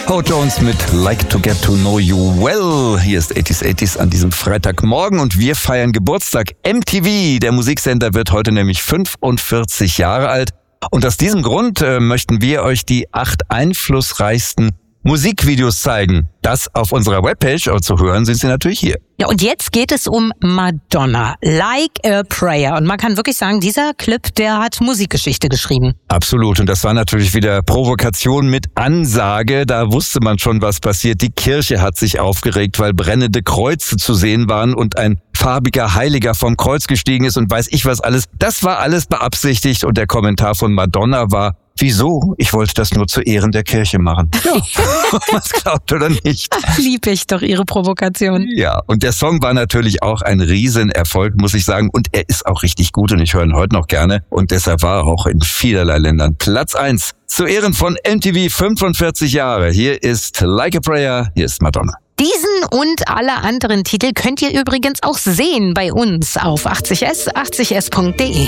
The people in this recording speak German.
Howard Jones mit Like to Get to Know You Well. Hier ist 80s an diesem Freitagmorgen und wir feiern Geburtstag. MTV, der Musiksender, wird heute nämlich 45 Jahre alt. Und aus diesem Grund möchten wir euch die 8 einflussreichsten Musikvideos zeigen. Das auf unserer Webpage, aber zu hören sind sie natürlich hier. Ja, und jetzt geht es um Madonna, Like a Prayer. Und man kann wirklich sagen, dieser Clip, der hat Musikgeschichte geschrieben. Absolut. Und das war natürlich wieder Provokation mit Ansage. Da wusste man schon, was passiert. Die Kirche hat sich aufgeregt, weil brennende Kreuze zu sehen waren und ein farbiger Heiliger vom Kreuz gestiegen ist und weiß ich was alles. Das war alles beabsichtigt und der Kommentar von Madonna war: Wieso? Ich wollte das nur zu Ehren der Kirche machen. Ja, was glaubt oder nicht? Lieb ich doch Ihre Provokation. Ja, und der Song war natürlich auch ein Riesenerfolg, muss ich sagen. Und er ist auch richtig gut und ich höre ihn heute noch gerne. Und deshalb war er auch in vielerlei Ländern Platz 1. Zu Ehren von MTV 45 Jahre. Hier ist Like a Prayer, hier ist Madonna. Diesen und alle anderen Titel könnt ihr übrigens auch sehen bei uns auf 80s, 80s.de.